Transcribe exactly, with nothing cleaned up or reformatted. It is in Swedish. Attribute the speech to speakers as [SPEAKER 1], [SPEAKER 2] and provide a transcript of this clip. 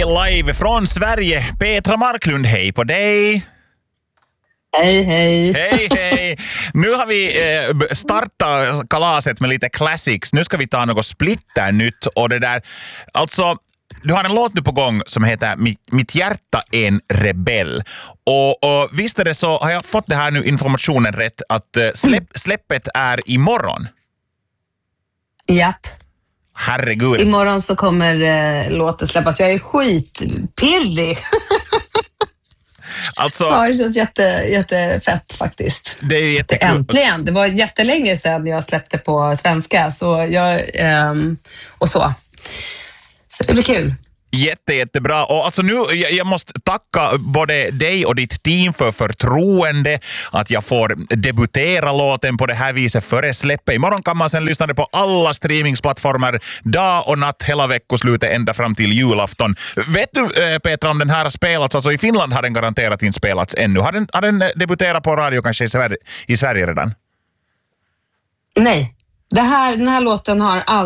[SPEAKER 1] live från Sverige. Petra Marklund, hej på dig.
[SPEAKER 2] Hej, hej.
[SPEAKER 1] Hej, hej. Nu har vi eh, startat kalaset med lite classics. Nu ska vi ta något splitter nytt och det där. Alltså, du har en låt nu på gång som heter Mitt, Mitt hjärta är en rebell. Och, och visst är det så, har jag fått det här nu informationen rätt, att eh, släpp, släppet är imorgon?
[SPEAKER 2] Japp.
[SPEAKER 1] Herregud.
[SPEAKER 2] Imorgon så kommer eh, låten släppas. Jag är skitpirrig.
[SPEAKER 1] Alltså,
[SPEAKER 2] ja, det känns jätte, jättefett faktiskt.
[SPEAKER 1] det är jättekul.
[SPEAKER 2] Äntligen. Det var jättelänge sedan jag släppte på svenska. Så jag, ehm, och så. Så det blir kul.
[SPEAKER 1] Jätte, jättebra. Och alltså nu, jag, jag måste tacka både dig och ditt team för förtroende att jag får debutera låten på det här viset före släppet. Imorgon kan man sen lyssna på alla streamingsplattformar dag och natt hela veckoslutet ända fram till julafton. Vet du, Petra, om den här har spelats? Alltså i Finland har den garanterat inte spelats ännu. Har den, har den debuterat på radio kanske i Sverige, i Sverige redan?
[SPEAKER 2] Nej. Det här, den här låten har all